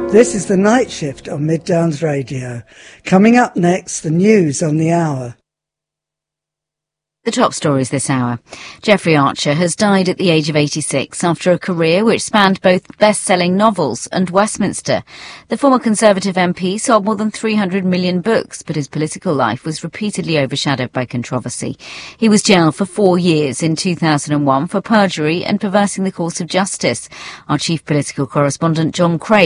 This is the Night Shift on Mid Downs Radio. Coming up next, the news on the hour. The top stories this hour. Jeffrey Archer has died at the age of 86 after a career which spanned both best-selling novels and Westminster. The former Conservative MP sold more than 300 million books, but his political life was repeatedly overshadowed by controversy. He was jailed for 4 years in 2001 for perjury and perversing the course of justice. Our chief political correspondent John Craig